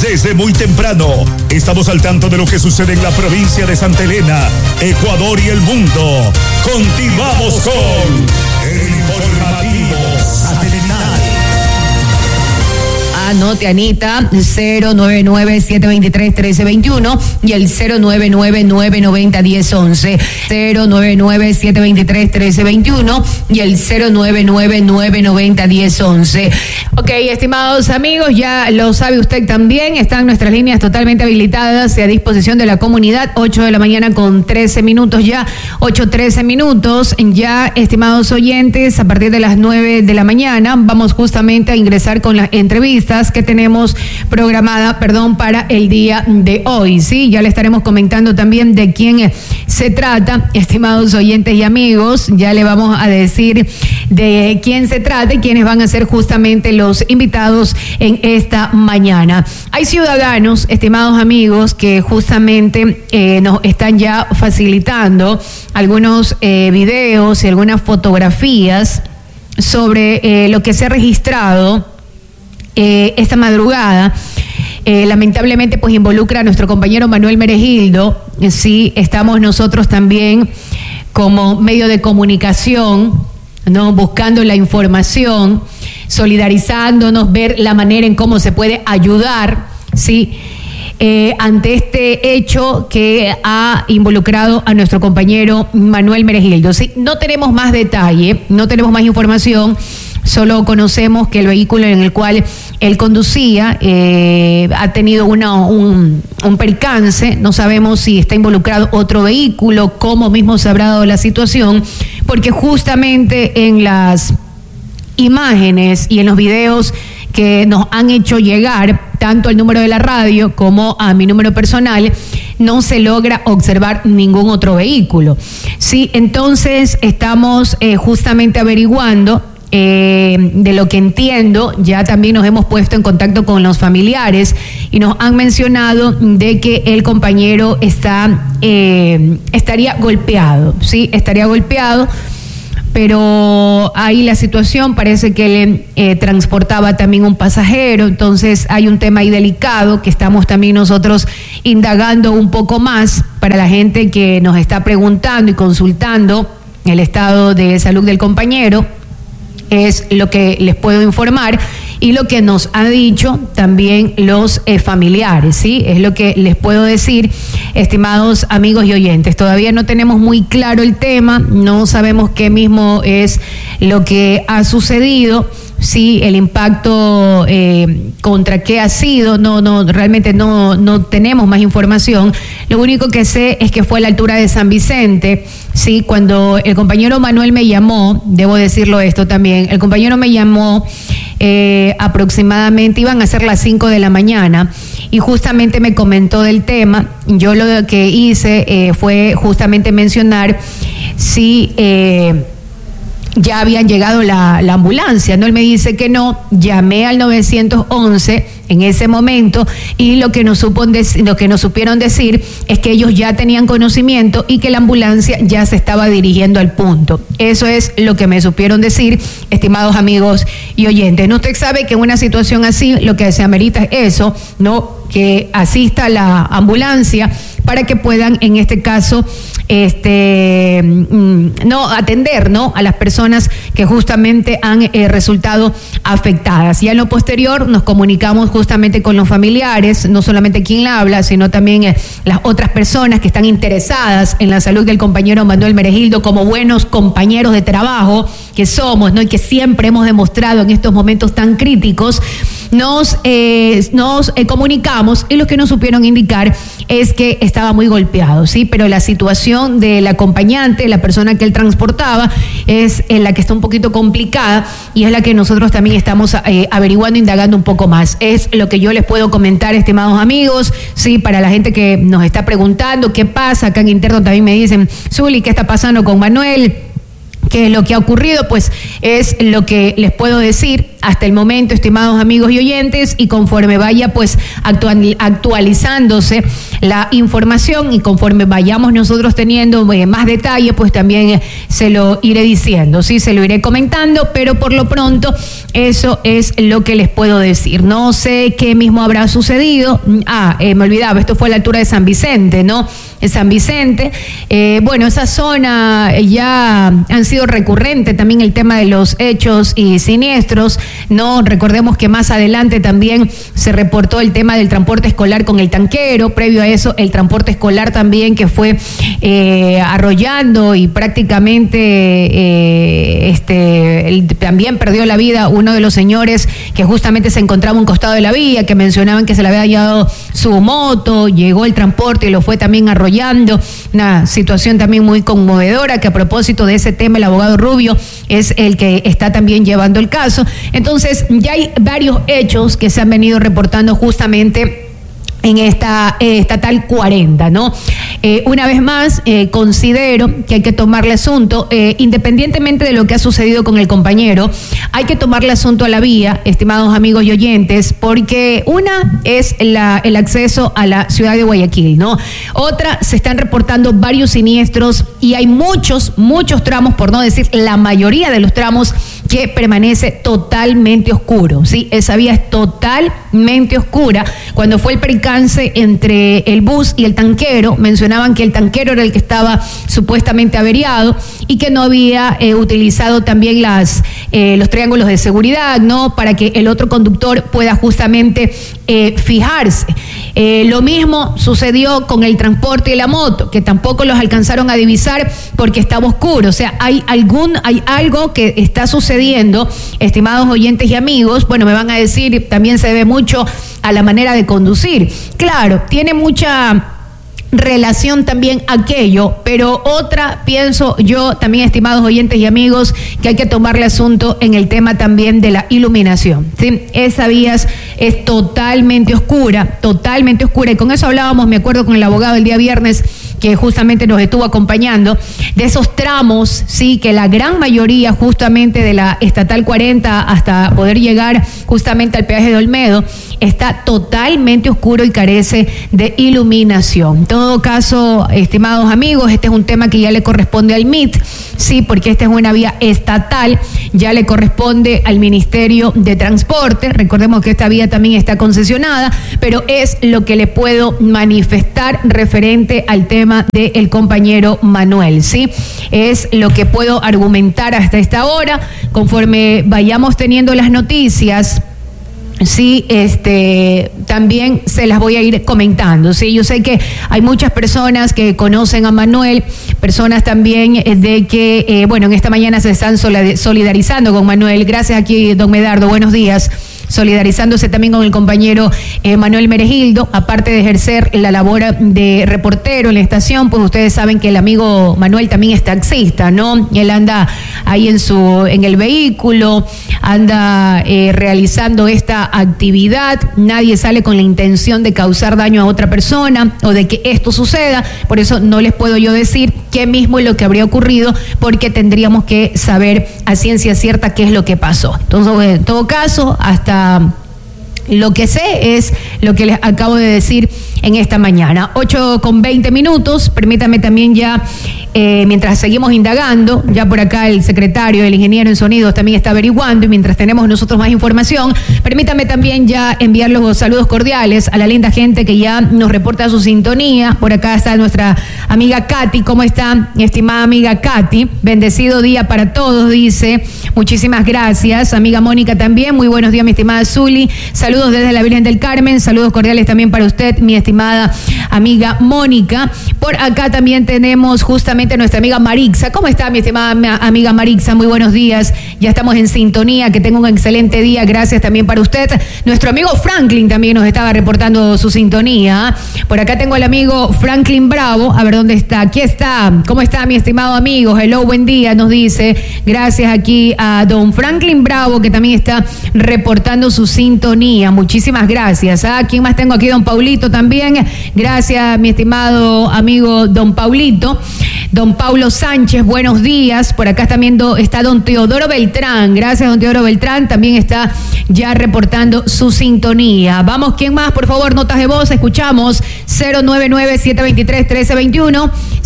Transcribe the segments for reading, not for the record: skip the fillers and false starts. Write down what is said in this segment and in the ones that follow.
Desde muy temprano, estamos al tanto de lo que sucede en la provincia de Santa Elena, Ecuador y el mundo. Continuamos con el informativo satelital. Anote, Anita, 099-723-1321 y el 099-990-1011. 099-723-1321 y el 099-990-1011. Ok, estimados amigos, ya lo sabe usted también, están nuestras líneas totalmente habilitadas y a disposición de la comunidad. 8 de la mañana con 13 minutos ya, 8:13 minutos. Ya, estimados oyentes, a partir de las 9 de la mañana vamos justamente a ingresar con las entrevistas que tenemos programada, para el día de hoy, ¿sí? Ya le estaremos comentando también de quién se trata, estimados oyentes y amigos. Ya le vamos a decir de quién se trata y quiénes van a ser justamente los invitados en esta mañana. Hay ciudadanos, estimados amigos, que justamente nos están ya facilitando algunos videos y algunas fotografías sobre lo que se ha registrado esta madrugada. Lamentablemente pues involucra a nuestro compañero Manuel Meregildo. Sí, estamos nosotros también como medio de comunicación, ¿no?, buscando la información, solidarizándonos, ver la manera en cómo se puede ayudar, ¿sí?, ante este hecho que ha involucrado a nuestro compañero Manuel Meregildo. ¿Sí? No tenemos más detalle, no tenemos más información. Solo conocemos que el vehículo en el cual él conducía ha tenido un percance. No sabemos si está involucrado otro vehículo, cómo mismo se habrá dado la situación, porque justamente en las imágenes y en los videos que nos han hecho llegar, tanto al número de la radio como a mi número personal, no se logra observar ningún otro vehículo. Sí, entonces estamos justamente averiguando. De lo que entiendo, ya también nos hemos puesto en contacto con los familiares y nos han mencionado de que el compañero estaría golpeado, ¿sí? Estaría golpeado, pero ahí la situación parece que él transportaba también un pasajero. Entonces hay un tema ahí delicado que estamos también nosotros indagando un poco más para la gente que nos está preguntando y consultando el estado de salud del compañero. Es lo que les puedo informar y lo que nos han dicho también los familiares, ¿sí? Es lo que les puedo decir, estimados amigos y oyentes. Todavía no tenemos muy claro el tema, no sabemos qué mismo es lo que ha sucedido, sí, el impacto contra qué ha sido, realmente no tenemos más información. Lo único que sé es que fue a la altura de San Vicente, sí, cuando el compañero Manuel me llamó, debo decirlo esto también, el compañero me llamó aproximadamente, iban a ser las 5 de la mañana y justamente me comentó del tema. Yo lo que hice fue justamente mencionar si ya habían llegado la ambulancia, ¿no? Él me dice que no. Llamé al 911 en ese momento y lo que nos supieron decir es que ellos ya tenían conocimiento y que la ambulancia ya se estaba dirigiendo al punto. Eso es lo que me supieron decir, estimados amigos y oyentes. No, usted sabe que en una situación así lo que se amerita es eso, ¿no?, que asista la ambulancia para que puedan, en este caso, atender, ¿no?, a las personas que justamente han resultado afectadas. Ya en lo posterior nos comunicamos justamente con los familiares, no solamente quien la habla, sino también las otras personas que están interesadas en la salud del compañero Manuel Meregildo, como buenos compañeros de trabajo que somos, ¿no?, y que siempre hemos demostrado en estos momentos tan críticos. Nos comunicamos y lo que nos supieron indicar es que estaba muy golpeado, ¿sí? Pero la situación del acompañante, la persona que él transportaba, es la que está un poquito complicada y es la que nosotros también estamos averiguando, indagando un poco más. Es lo que yo les puedo comentar, estimados amigos, ¿sí? Para la gente que nos está preguntando qué pasa, acá en interno también me dicen, Zuli, ¿qué está pasando con Manuel? ¿Qué es lo que ha ocurrido? Pues es lo que les puedo decir hasta el momento, estimados amigos y oyentes, y conforme vaya pues actualizándose la información y conforme vayamos nosotros teniendo más detalle, pues también se lo iré diciendo, sí, se lo iré comentando, pero por lo pronto eso es lo que les puedo decir. No sé qué mismo habrá sucedido. Me olvidaba, esto fue a la altura de San Vicente, ¿no? San Vicente, bueno, esa zona ya han sido recurrente también el tema de los hechos y siniestros, ¿no? Recordemos que más adelante también se reportó el tema del transporte escolar con el tanquero, previo a eso el transporte escolar también que fue arrollando y prácticamente también perdió la vida uno de los señores que justamente se encontraba a un costado de la vía, que mencionaban que se le había dañado su moto, llegó el transporte y lo fue también arrollando. Una situación también muy conmovedora, que a propósito de ese tema el abogado Rubio es el que está también llevando el caso. Entonces ya hay varios hechos que se han venido reportando justamente en esta estatal 40, ¿no? Una vez más, considero que hay que tomar el asunto, independientemente de lo que ha sucedido con el compañero, hay que tomar el asunto a la vía, estimados amigos y oyentes, porque una es el acceso a la ciudad de Guayaquil, ¿no? Otra, se están reportando varios siniestros y hay muchos tramos, por no decir la mayoría de los tramos, que permanece totalmente oscuro, ¿sí? Esa vía es totalmente oscura. Cuando fue el percance entre el bus y el tanquero, mencionaban que el tanquero era el que estaba supuestamente averiado y que no había utilizado también los triángulos de seguridad, ¿no? Para que el otro conductor pueda justamente fijarse. Lo mismo sucedió con el transporte y la moto, que tampoco los alcanzaron a divisar porque estaba oscuro. O sea, hay algo que está sucediendo, estimados oyentes y amigos. Bueno, me van a decir, también se debe mucho a la manera de conducir. Claro, tiene mucha relación también aquello, pero otra, pienso yo también, estimados oyentes y amigos, que hay que tomarle asunto en el tema también de la iluminación, ¿sí? Esa vía es totalmente oscura, y con eso hablábamos, me acuerdo, con el abogado el día viernes, que justamente nos estuvo acompañando, de esos tramos, sí, que la gran mayoría justamente de la estatal 40 hasta poder llegar justamente al peaje de Olmedo, está totalmente oscuro y carece de iluminación. En todo caso, estimados amigos, este es un tema que ya le corresponde al MIT, sí, porque esta es una vía estatal, ya le corresponde al Ministerio de Transporte. Recordemos que esta vía también está concesionada, pero es lo que le puedo manifestar referente al tema del compañero Manuel, ¿sí? Es lo que puedo argumentar hasta esta hora. Conforme vayamos teniendo las noticias, sí, también se las voy a ir comentando, sí. Yo sé que hay muchas personas que conocen a Manuel, personas también de que, bueno, en esta mañana se están solidarizando con Manuel. Gracias aquí, don Medardo, buenos días. Solidarizándose también con el compañero Manuel Meregildo, aparte de ejercer la labor de reportero en la estación, pues ustedes saben que el amigo Manuel también es taxista, ¿no? Él anda ahí en el vehículo, anda realizando esta actividad. Nadie sale con la intención de causar daño a otra persona o de que esto suceda, por eso no les puedo yo decir qué mismo es lo que habría ocurrido, porque tendríamos que saber a ciencia cierta qué es lo que pasó. Entonces, en todo caso, hasta lo que sé es lo que les acabo de decir en esta mañana. 8:20. Permítame también ya, mientras seguimos indagando, ya por acá el secretario, el ingeniero en sonidos también está averiguando, y mientras tenemos nosotros más información, permítame también ya enviar los saludos cordiales a la linda gente que ya nos reporta su sintonía. Por acá está nuestra amiga Katy. ¿Cómo está, mi estimada amiga Katy? Bendecido día para todos, dice. Muchísimas gracias. Amiga Mónica también, muy buenos días, mi estimada Zuli. Saludos desde la Virgen del Carmen, saludos cordiales también para usted, mi estimada amiga Mónica. Por acá también tenemos justamente a nuestra amiga Marixa. ¿Cómo está, mi estimada amiga Marixa? Muy buenos días, ya estamos en sintonía, que tenga un excelente día, gracias también para usted. Nuestro amigo Franklin también nos estaba reportando su sintonía. Por acá tengo al amigo Franklin Bravo, a ver dónde está, aquí está. ¿Cómo está, mi estimado amigo? Hello, buen día, nos dice. Gracias aquí a don Franklin Bravo, que también está reportando su sintonía. Muchísimas gracias. ¿Quién más tengo aquí? Don Paulito también. Gracias, mi estimado amigo don Paulito. Don Paulo Sánchez, buenos días. Por acá también está don Teodoro Beltrán. Gracias, don Teodoro Beltrán. También está ya reportando su sintonía. Vamos, ¿quién más? Por favor, notas de voz. Escuchamos 099-723-1321.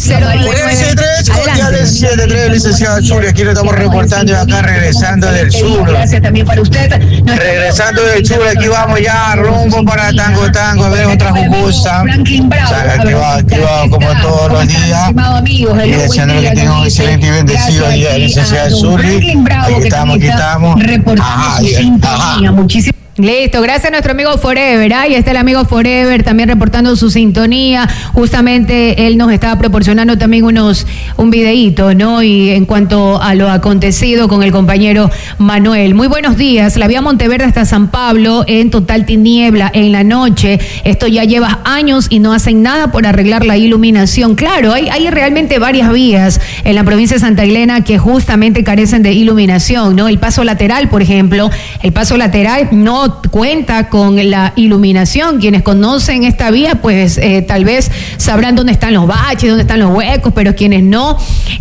73, licenciado Chulia. Aquí lo estamos reportando acá regresando del sur. Gracias también para usted. Regresando del sur, aquí vamos ya rumbo para Tango, a ver otra jugosa. Aquí va como todos los días. Y deseando que tenga un excelente y bendecido día, licenciado Chulia. Aquí estamos. Muchísimas. Listo, gracias a nuestro amigo Forever. Ahí está el amigo Forever también reportando su sintonía. Justamente él nos estaba proporcionando también un videíto, ¿no? Y en cuanto a lo acontecido con el compañero Manuel. Muy buenos días. La vía Monteverde hasta San Pablo en total tiniebla en la noche. Esto ya lleva años y no hacen nada por arreglar la iluminación. Claro, hay realmente varias vías en la provincia de Santa Elena que justamente carecen de iluminación, ¿no? El paso lateral, por ejemplo, el paso lateral no cuenta con la iluminación. Quienes conocen esta vía, pues tal vez sabrán dónde están los baches, dónde están los huecos, pero quienes no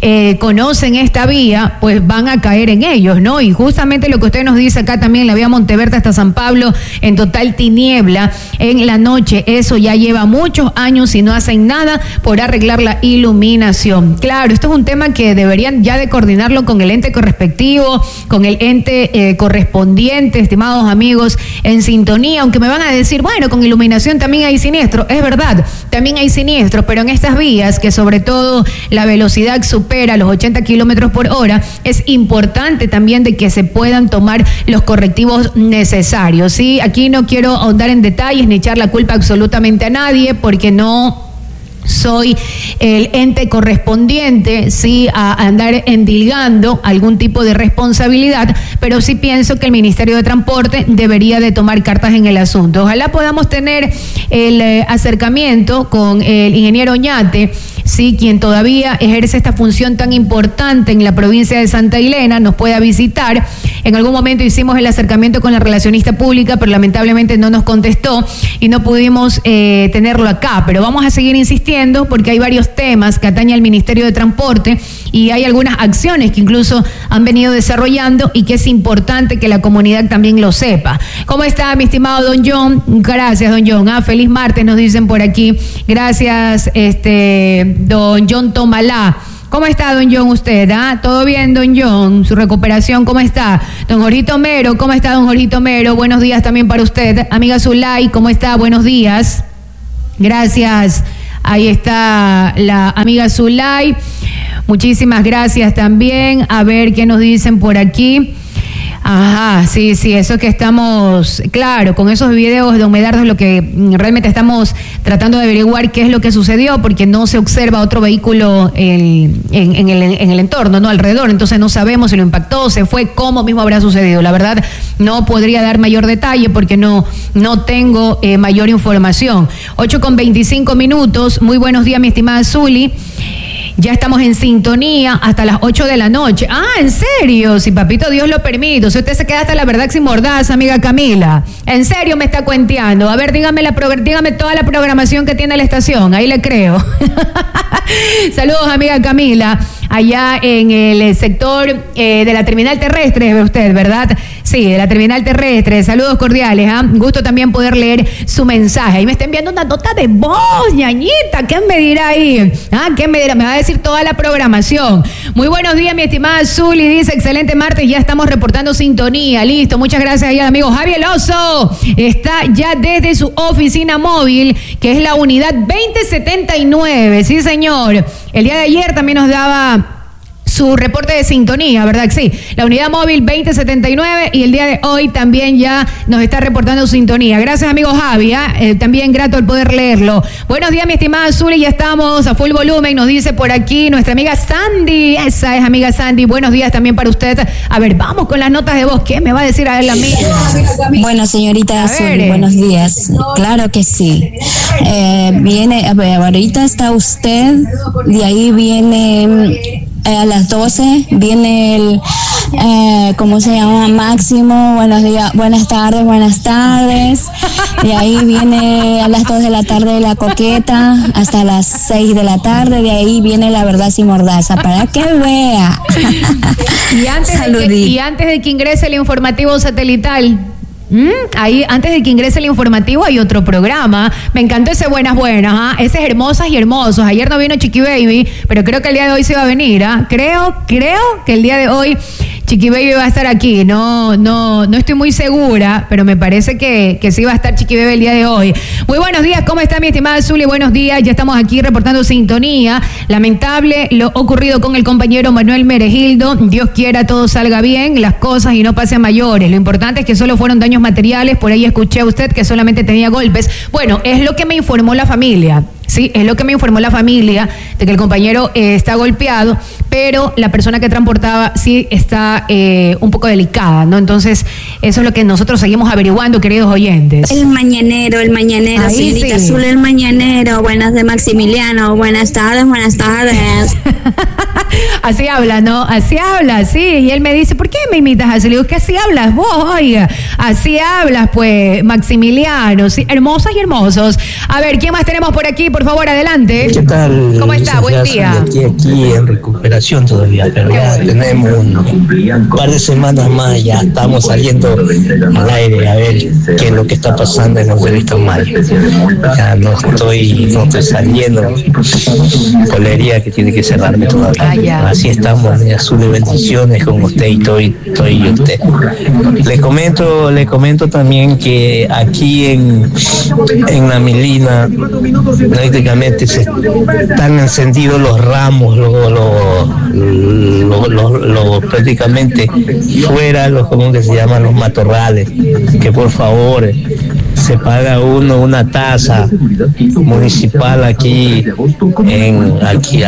conocen esta vía, pues van a caer en ellos, ¿no? Y justamente lo que usted nos dice acá también, la vía Monteverde hasta San Pablo en total tiniebla en la noche, eso ya lleva muchos años y no hacen nada por arreglar la iluminación. Claro, esto es un tema que deberían ya de coordinarlo con el ente correspectivo, con el ente correspondiente, estimados amigos, en sintonía, aunque me van a decir, bueno, con iluminación también hay siniestro. Es verdad, también hay siniestro, pero en estas vías que sobre todo la velocidad supera los 80 kilómetros por hora, es importante también de que se puedan tomar los correctivos necesarios, ¿sí? Aquí no quiero ahondar en detalles ni echar la culpa absolutamente a nadie, porque no soy el ente correspondiente, sí, a andar endilgando algún tipo de responsabilidad, pero sí pienso que el Ministerio de Transporte debería de tomar cartas en el asunto. Ojalá podamos tener el acercamiento con el ingeniero Oñate, sí, quien todavía ejerce esta función tan importante en la provincia de Santa Elena, nos pueda visitar. En algún momento hicimos el acercamiento con la relacionista pública, pero lamentablemente no nos contestó y no pudimos tenerlo acá, pero vamos a seguir insistiendo porque hay varios temas que atañen al Ministerio de Transporte y hay algunas acciones que incluso han venido desarrollando y que es importante que la comunidad también lo sepa. ¿Cómo está, mi estimado don John? Gracias, don John. Feliz martes, nos dicen por aquí. Gracias, don John Tomalá. ¿Cómo está, don John, usted? ¿Todo bien, don John? ¿Su recuperación cómo está? Don Jorgito Mero, ¿cómo está, don Jorgito Mero? Buenos días también para usted. Amiga Zulay, ¿cómo está? Buenos días. Gracias. Ahí está la amiga Zulay. Muchísimas gracias también. A ver qué nos dicen por aquí. Ajá, sí, eso que estamos, claro, con esos videos, don Medardo, es lo que realmente estamos tratando de averiguar qué es lo que sucedió, porque no se observa otro vehículo en el entorno, no alrededor, entonces no sabemos si lo impactó, se fue, cómo mismo habrá sucedido. La verdad, no podría dar mayor detalle porque no tengo mayor información. 8:25. Muy buenos días, mi estimada Zuli. Ya estamos en sintonía hasta las 8 de la noche. ¿En serio? Si papito Dios lo permite. Si usted se queda hasta la verdad sin mordaza, amiga Camila. ¿En serio me está cuenteando? A ver, dígame toda la programación que tiene la estación. Ahí le creo. Saludos, amiga Camila. Allá en el sector de la terminal terrestre, ve usted, ¿verdad? Sí, de la terminal terrestre. Saludos cordiales. Gusto también poder leer su mensaje. Ahí me está enviando una nota de voz, ñañita. ¿Qué me dirá ahí? ¿Qué me dirá? Me va a decir toda la programación. Muy buenos días, mi estimada Zuli. Dice, excelente martes. Ya estamos reportando sintonía. Listo. Muchas gracias ahí al amigo Javier Oso. Está ya desde su oficina móvil, que es la unidad 2079. Sí, señor. El día de ayer también nos daba su reporte de sintonía, ¿verdad? Sí, la unidad móvil 2079 y el día de hoy también ya nos está reportando sintonía. Gracias, amigo Javi, también grato el poder leerlo. Buenos días, mi estimada Zuli, ya estamos a full volumen, nos dice por aquí nuestra amiga Sandy, esa es amiga Sandy, buenos días también para usted. A ver, vamos con las notas de voz, ¿qué me va a decir a él la amiga? Bueno, señorita Zuli, buenos días. Claro que sí. Viene, a ver, ahorita está usted, de ahí viene a las 12, viene el, ¿cómo se llama? Máximo, buenos días, buenas tardes. De ahí viene a las 2 de la tarde la coqueta, hasta las 6 de la tarde, de ahí viene la verdad sin mordaza, para que vea. Y antes de que ingrese el informativo satelital, ahí antes de que ingrese el informativo hay otro programa. Me encantó ese Buenas, ese es Hermosas y Hermosos. Ayer no vino Chiqui Baby, pero creo que el día de hoy se va a venir, creo que el día de hoy Chiqui Baby va a estar aquí. No estoy muy segura, pero me parece que sí va a estar Chiqui Baby el día de hoy. Muy buenos días, ¿cómo está mi estimada Zuli? Buenos días, ya estamos aquí reportando sintonía. Lamentable lo ocurrido con el compañero Manuel Meregildo. Dios quiera todo salga bien, las cosas y no pase a mayores. Lo importante es que solo fueron daños materiales. Por ahí escuché a usted que solamente tenía golpes. Bueno, es lo que me informó la familia. Sí, es lo que me informó la familia, de que el compañero está golpeado, pero la persona que transportaba sí está un poco delicada, ¿no? Entonces, eso es lo que nosotros seguimos averiguando, queridos oyentes. El mañanero, señorita Azul, el mañanero. Buenas de Maximiliano, buenas tardes. Así habla, ¿no? Así habla, sí. Y él me dice, ¿por qué me imitas así? Le digo, que así hablas vos, oiga. Así hablas, pues, Maximiliano. Sí, hermosas y hermosos. A ver, ¿quién más tenemos por aquí? Por favor, adelante. ¿Qué tal? ¿Cómo está? Buen día. Aquí en recuperación todavía, pero ya tenemos un par de semanas más, ya estamos saliendo al aire a ver qué es lo que está pasando en los revistas Mayo. Ya no estoy saliendo, colería que tiene que cerrarme todavía. Así estamos, azul de bendiciones con usted y usted. Le comento también que aquí en la Milina prácticamente se están encendidos los ramos, prácticamente fuera, ¿cómo que se llaman? Los matorrales, que por favor se paga una tasa municipal aquí en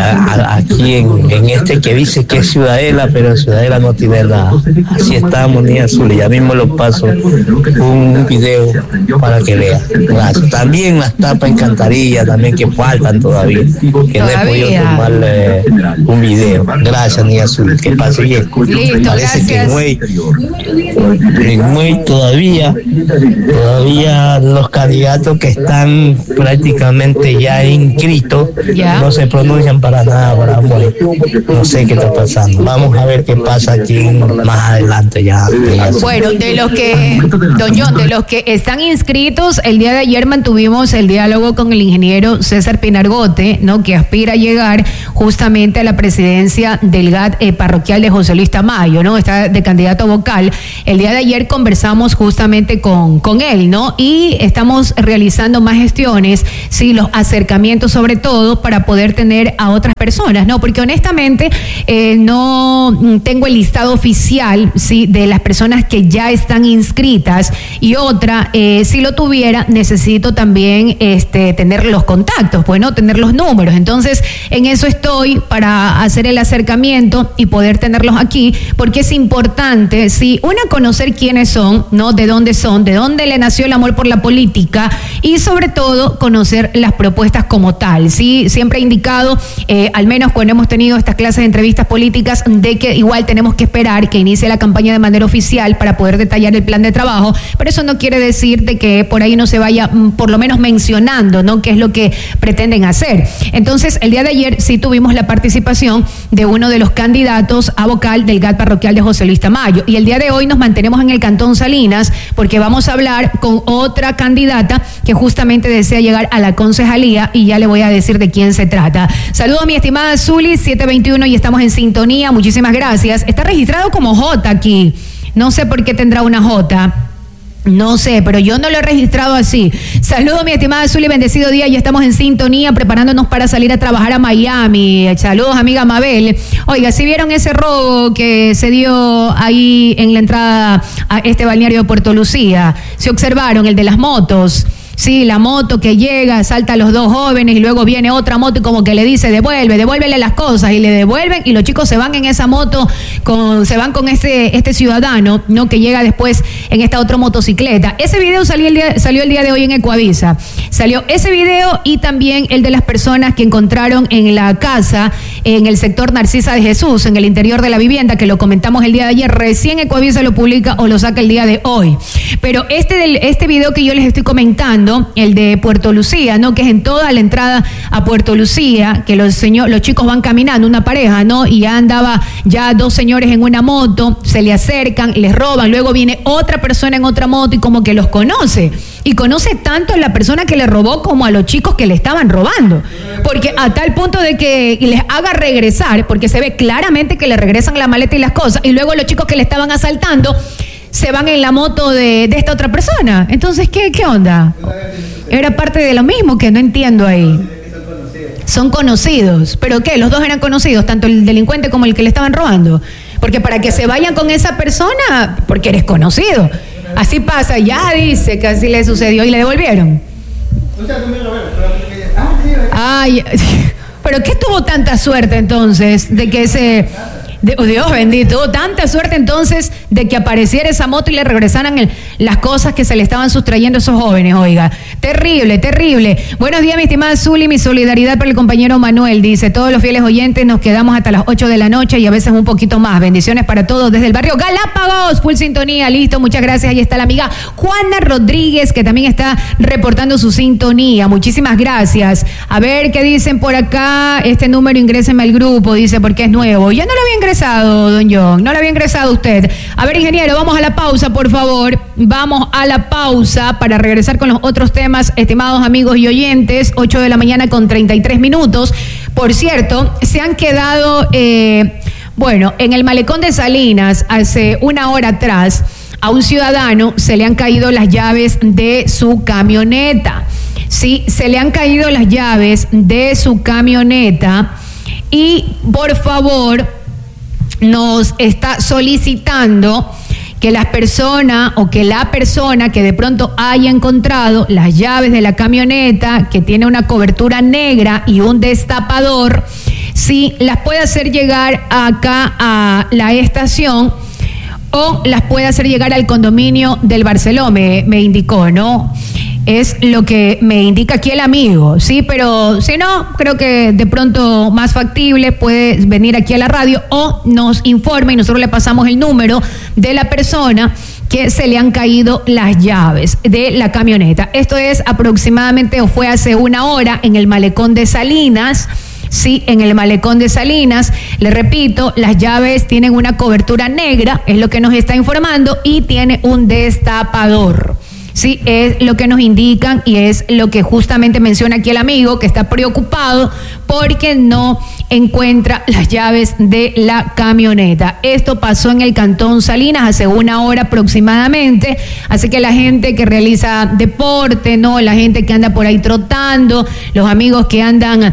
este que dice que es Ciudadela, pero Ciudadela no tiene nada. Así estamos, ni azul, ya mismo lo paso un video para que vean. También las tapas en Cantarilla, también que faltan todavía, que no he podido tomarle un video. Gracias, ni azul, que pase bien. Listo, parece gracias. Que en Güey todavía los candidatos que están prácticamente ya inscritos no se pronuncian para nada para Güey. No sé qué está pasando. Vamos a ver qué pasa aquí más adelante ya. Bueno, de los que están inscritos, el día de ayer mantuvimos el diálogo con el ingeniero César Pinargote, ¿no? Que aspira a llegar justamente a la presidencia del GAT parroquial de José Luis Tamayo, ¿no? Está de candidato vocal. El día de ayer conversamos justamente con él, ¿no? Y estamos realizando más gestiones, sí, los acercamientos sobre todo para poder tener a otras personas, ¿no? Porque honestamente no tengo el listado oficial, sí, de las personas que ya están inscritas, y otra, si lo tuviera, necesito también tener los contactos, pues, ¿no? Tener los números. Entonces, en eso estoy para hacer el acercamiento y poder tenerlos aquí, porque es importante, sí, conocer quiénes son, ¿no? De dónde le nació el amor por la política, y sobre todo conocer las propuestas como tal, ¿sí? Siempre he indicado, al menos cuando hemos tenido estas clases de entrevistas políticas, de que igual tenemos que esperar que inicie la campaña de manera oficial para poder detallar el plan de trabajo, pero eso no quiere decir de que por ahí no se vaya por lo menos mencionando, ¿no? Qué es lo que pretenden hacer. Entonces, el día de ayer sí tuvimos la participación de uno de los candidatos a vocal del GAT parroquial de José Luis Tamayo, y el día de hoy nos mantenemos en el Cantón Salinas porque vamos a hablar con otra candidata que justamente desea llegar a la concejalía, y ya le voy a decir de quién se trata. Saludos, mi estimada Zuli, 721, y estamos en sintonía. Muchísimas gracias. Está registrado como J aquí. No sé por qué tendrá una J. No sé, pero yo no lo he registrado así. Saludos, mi estimada Zuli, bendecido día. Ya estamos en sintonía, preparándonos para salir a trabajar a Miami. Saludos, amiga Mabel. Oiga, ¿sí vieron ese robo que se dio ahí en la entrada a este balneario de Puerto Lucía? ¿Se observaron el de las motos? Sí, la moto que llega, salta a los dos jóvenes y luego viene otra moto y como que le dice, devuélvele las cosas, y le devuelven, y los chicos se van en esa moto, se van con este ciudadano, ¿no? Que llega después en esta otra motocicleta. Ese video salió el día de hoy en Ecuavisa. Salió ese video y también el de las personas que encontraron en la casa, en el sector Narcisa de Jesús, en el interior de la vivienda, que lo comentamos el día de ayer. Recién Ecoavisa lo publica o lo saca el día de hoy. Pero este video que yo les estoy comentando, el de Puerto Lucía, ¿no? Que es en toda la entrada a Puerto Lucía, que los chicos van caminando, una pareja, ¿no? Y ya andaba ya dos señores en una moto, se le acercan, les roban, luego viene otra persona en otra moto y como que los conoce. Y conoce tanto a la persona que le robó como a los chicos que le estaban robando. Porque a tal punto de que les haga regresar, porque se ve claramente que le regresan la maleta y las cosas, y luego los chicos que le estaban asaltando se van en la moto de esta otra persona. Entonces, ¿qué onda? Era parte de lo mismo que no entiendo ahí. Son conocidos. ¿Pero qué? Los dos eran conocidos, tanto el delincuente como el que le estaban robando. Porque para que se vayan con esa persona, porque eres conocido. Así pasa, ya dice que así le sucedió y le devolvieron. Ay, pero ¿qué tuvo tanta suerte entonces de que Dios bendito, tuvo tanta suerte entonces de que apareciera esa moto y le regresaran las cosas que se le estaban sustrayendo a esos jóvenes? Oiga, terrible, terrible. Buenos días, mi estimada Zuli, mi solidaridad para el compañero Manuel. Dice, todos los fieles oyentes nos quedamos hasta las 8 de la noche y a veces un poquito más. Bendiciones para todos desde el barrio Galápagos, full sintonía, listo, muchas gracias. Ahí está la amiga Juana Rodríguez, que también está reportando su sintonía. Muchísimas gracias. A ver qué dicen por acá. Este número ingréseme al grupo, dice, porque es nuevo. Ya no lo había ingresado, don John, no lo había ingresado usted. A ver, ingeniero, vamos a la pausa, por favor. Vamos a la pausa para regresar con los otros temas, estimados amigos y oyentes. 8 de la mañana con 33 minutos. Por cierto, se han quedado, en el malecón de Salinas, hace una hora atrás, a un ciudadano se le han caído las llaves de su camioneta. Sí, se le han caído las llaves de su camioneta y, por favor, nos está solicitando que la persona que de pronto haya encontrado las llaves de la camioneta, que tiene una cobertura negra y un destapador, sí, las puede hacer llegar acá a la estación o las puede hacer llegar al condominio del Barceló, me indicó, ¿no? Es lo que me indica aquí el amigo, ¿sí? Pero si no, creo que de pronto más factible puede venir aquí a la radio o nos informa y nosotros le pasamos el número de la persona que se le han caído las llaves de la camioneta. Esto es aproximadamente, o fue hace una hora, en el malecón de Salinas. Sí, en el malecón de Salinas, le repito, las llaves tienen una cobertura negra, es lo que nos está informando, y tiene un destapador. Sí, es lo que nos indican y es lo que justamente menciona aquí el amigo, que está preocupado porque no encuentra las llaves de la camioneta. Esto pasó en el Cantón Salinas hace una hora aproximadamente, así que la gente que realiza deporte, ¿no? La gente que anda por ahí trotando, los amigos que andan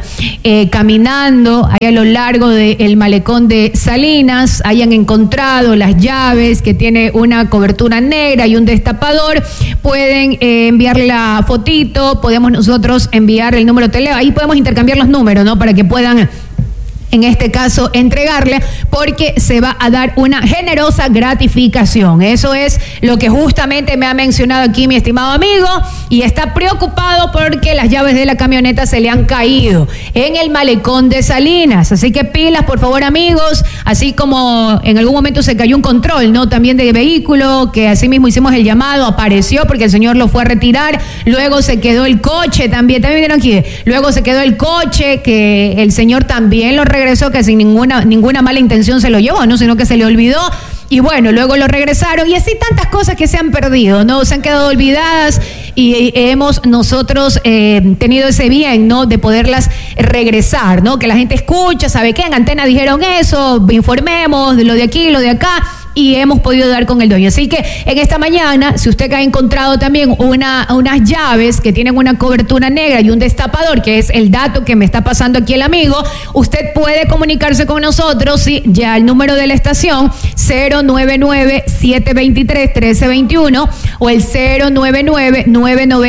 caminando ahí a lo largo del malecón de Salinas, hayan encontrado las llaves que tiene una cobertura negra y un destapador, pueden enviarle la fotito, podemos nosotros enviar el número de teléfono, ahí podemos intercambiar los números, ¿no? Para que puedan, en este caso, entregarle, porque se va a dar una generosa gratificación. Eso es lo que justamente me ha mencionado aquí mi estimado amigo, y está preocupado porque las llaves de la camioneta se le han caído en el malecón de Salinas. Así que pilas, por favor, amigos, así como en algún momento se cayó un control, ¿no? También de vehículo, que así mismo hicimos el llamado, apareció porque el señor lo fue a retirar, luego se quedó el coche también vieron aquí, luego se quedó el coche, que el señor también lo regresó, que sin ninguna mala intención se lo llevó, ¿no? Sino que se le olvidó. Y bueno, luego lo regresaron, y así tantas cosas que se han perdido, ¿no? Se han quedado olvidadas y hemos nosotros tenido ese bien, ¿no? De poderlas regresar, ¿no? Que la gente escucha, ¿sabe qué? En Antena dijeron eso, informemos de lo de aquí, lo de acá, y hemos podido dar con el dueño. Así que en esta mañana, si usted ha encontrado también unas llaves que tienen una cobertura negra y un destapador, que es el dato que me está pasando aquí el amigo, usted puede comunicarse con nosotros, ¿sí? Ya el número de la estación 099-723-1321 o el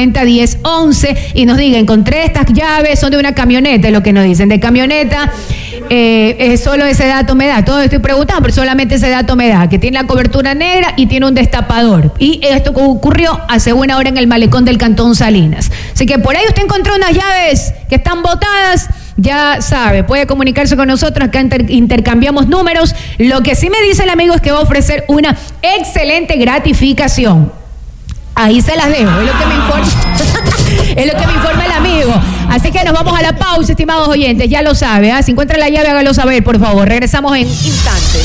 099-990-1011, y nos diga, encontré estas llaves, son de una camioneta, es lo que nos dicen, de camioneta Solo ese dato me da. Todo estoy preguntando, pero solamente ese dato me da. Que tiene la cobertura negra y tiene un destapador. Y esto ocurrió hace buena hora en el malecón del Cantón Salinas. Así que por ahí usted encontró unas llaves que están botadas. Ya sabe, puede comunicarse con nosotros, acá intercambiamos números. Lo que sí me dice el amigo es que va a ofrecer una excelente gratificación. Ahí se las dejo, es lo que me informa. Es lo que me informa el amigo. Así que nos vamos a la pausa, estimados oyentes, ya lo sabe, ¿eh? Si encuentra la llave, hágalo saber, por favor. Regresamos en instantes.